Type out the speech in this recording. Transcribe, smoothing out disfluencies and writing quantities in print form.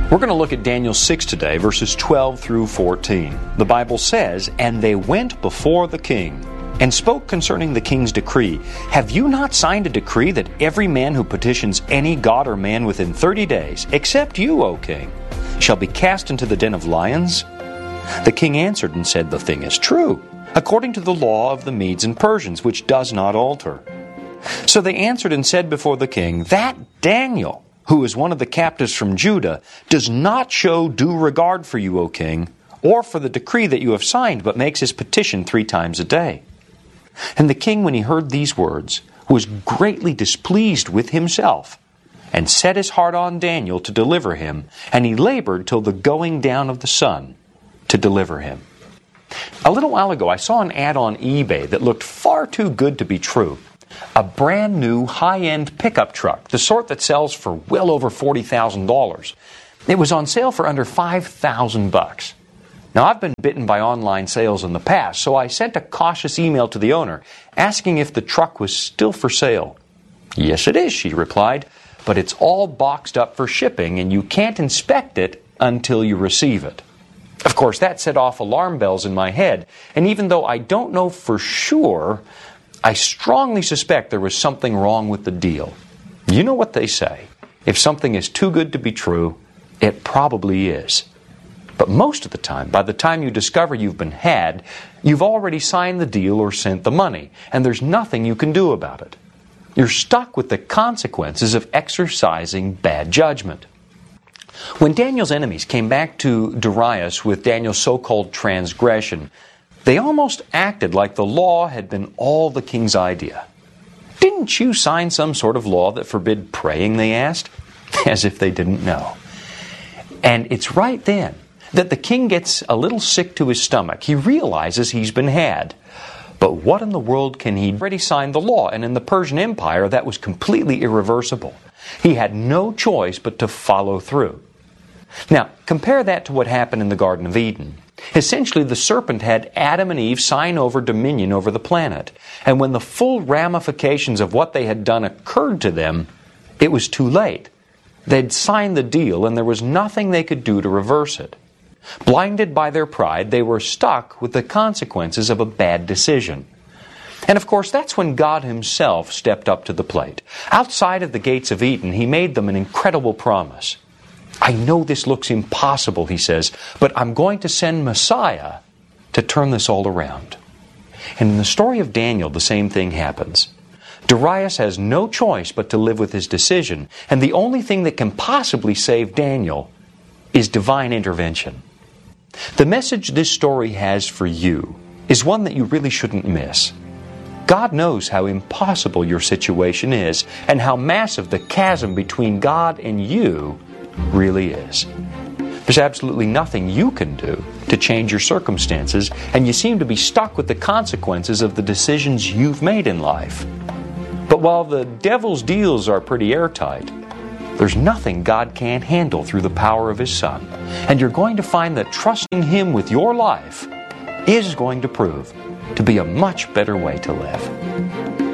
We're going to look at Daniel 6 today, verses 12 through 14. The Bible says, "And they went before the king, and spoke concerning the king's decree. Have you not signed a decree that every man who petitions any god or man within 30 days, except you, O king, shall be cast into the den of lions?" The king answered and said, "The thing is true, according to the law of the Medes and Persians, which does not alter." So they answered and said before the king, "That Daniel, who is one of the captives from Judah, does not show due regard for you, O king, or for the decree that you have signed, but makes his petition 3 times a day." And the king, when he heard these words, was greatly displeased with himself, and set his heart on Daniel to deliver him, and he labored till the going down of the sun to deliver him. A little while ago, I saw an ad on eBay that looked far too good to be true. A brand new high-end pickup truck, the sort that sells for well over $40,000. It was on sale for under $5,000. Now, I've been bitten by online sales in the past, so I sent a cautious email to the owner asking if the truck was still for sale. "Yes, it is," she replied, "but it's all boxed up for shipping and you can't inspect it until you receive it." Of course, that set off alarm bells in my head, and even though I don't know for sure, I strongly suspect there was something wrong with the deal. You know what they say. If something is too good to be true, it probably is. But most of the time, by the time you discover you've been had, you've already signed the deal or sent the money, and there's nothing you can do about it. You're stuck with the consequences of exercising bad judgment. When Daniel's enemies came back to Darius with Daniel's so-called transgression, they almost acted like the law had been all the king's idea. "Didn't you sign some sort of law that forbid praying?" they asked, as if they didn't know. And it's right then that the king gets a little sick to his stomach. He realizes he's been had. But what in the world can he? He'd already signed the law, and in the Persian Empire that was completely irreversible. He had no choice but to follow through. Now, compare that to what happened in the Garden of Eden. Essentially, the serpent had Adam and Eve sign over dominion over the planet. And when the full ramifications of what they had done occurred to them, it was too late. They'd signed the deal and there was nothing they could do to reverse it. Blinded by their pride, they were stuck with the consequences of a bad decision. And of course, that's when God Himself stepped up to the plate. Outside of the gates of Eden, He made them an incredible promise. "I know this looks impossible," He says, "but I'm going to send Messiah to turn this all around." And in the story of Daniel, the same thing happens. Darius has no choice but to live with his decision, and the only thing that can possibly save Daniel is divine intervention. The message this story has for you is one that you really shouldn't miss. God knows how impossible your situation is and how massive the chasm between God and you really is. There's absolutely nothing you can do to change your circumstances, and you seem to be stuck with the consequences of the decisions you've made in life. But while the devil's deals are pretty airtight, there's nothing God can't handle through the power of His Son. And you're going to find that trusting Him with your life is going to prove to be a much better way to live.